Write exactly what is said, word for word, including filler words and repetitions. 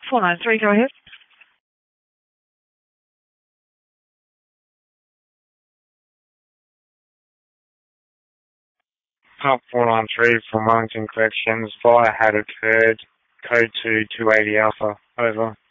four nine three, go ahead. Pump four nine three from Wellington Corrections. Fire had occurred. Code two two eighty Alpha. Over.